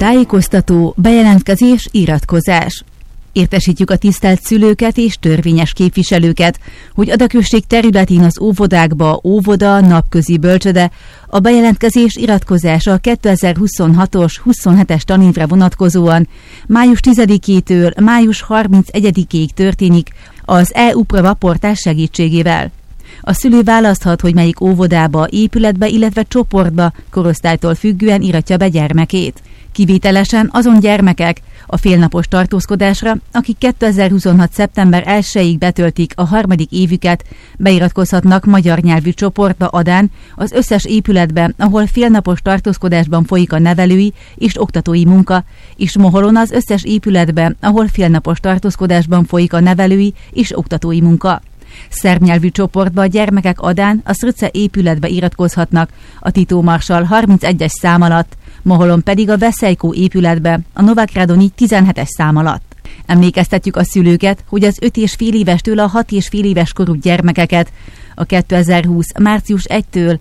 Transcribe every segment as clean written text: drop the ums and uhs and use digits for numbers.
Tájékoztató, bejelentkezés, iratkozás. Értesítjük a tisztelt szülőket és törvényes képviselőket, hogy Adakösség területén az óvodákba óvoda, napközi bölcsöde, a bejelentkezés iratkozása a 2026-os 27-es tanévre vonatkozóan május 10-től május 31-ig történik az e-uprava portál segítségével. A szülő választhat, hogy melyik óvodába, épületbe, illetve csoportba korosztálytól függően iratja be gyermekét. Kivételesen azon gyermekek a félnapos tartózkodásra, akik 2026. szeptember 1-ig betöltik a 3. évüket, beiratkozhatnak magyar nyelvű csoportba Adán az összes épületben, ahol félnapos tartózkodásban folyik a nevelői és oktatói munka, és Moholon az összes épületben, ahol félnapos tartózkodásban folyik a nevelői és oktatói munka. Szerb nyelvű csoportba a gyermekek Adán a Srce épületbe iratkozhatnak a Tito Marsal 31-es szám alatt, Moholon pedig a Veszejkó épületbe a Novák Radonyi 17-es szám alatt. Emlékeztetjük a szülőket, hogy az 5,5 évestől a 6,5 éves korú gyermekeket a 2020. március 1-től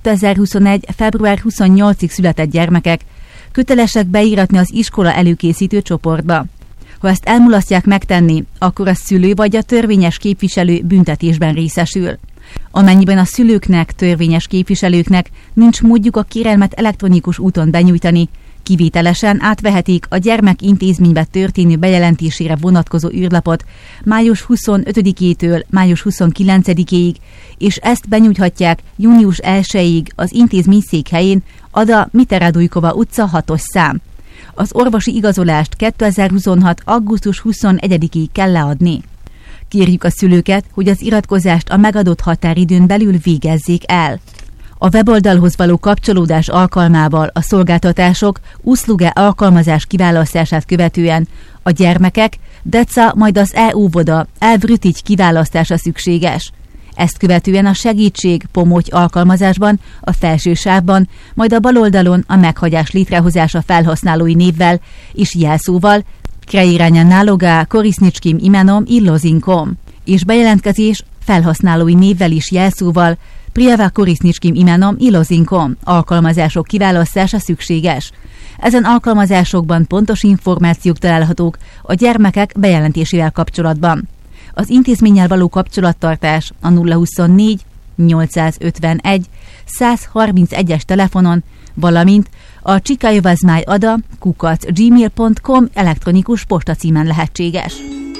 2021. február 28-ig született gyermekek kötelesek beiratni az iskola előkészítő csoportba. Ha ezt elmulasztják megtenni, akkor a szülő vagy a törvényes képviselő büntetésben részesül. Amennyiben a szülőknek, törvényes képviselőknek nincs módjuk a kérelmet elektronikus úton benyújtani, kivételesen átvehetik a gyermek intézménybe történő bejelentésére vonatkozó űrlapot május 25-től május 29-ig, és ezt benyújthatják június 1-ig az intézmény székhelyén, Ada Miteradujkova utca 6-os szám. Az orvosi igazolást 2026. augusztus 21-ig kell leadni. Kérjük a szülőket, hogy az iratkozást a megadott határidőn belül végezzék el. A weboldalhoz való kapcsolódás alkalmával a szolgáltatások Usluge alkalmazás kiválasztását követően a gyermekek, DECA majd az e-óvoda elvrütigy kiválasztása szükséges. Ezt követően a segítség Pomoty alkalmazásban, a felső sávban, majd a bal oldalon a meghagyás létrehozása felhasználói névvel és jelszóval Kreirányan nálogá Korisnicskim imenom illozinkom, és bejelentkezés felhasználói névvel és jelszóval Priava Korisnicskim imenom illozinkom alkalmazások kiválasztása szükséges. Ezen alkalmazásokban pontos információk találhatók a gyermekek bejelentésével kapcsolatban. Az intézménnyel való kapcsolattartás a 024 851 131-es telefonon, valamint a csikajovazmájada @gmail.com elektronikus postacímen lehetséges.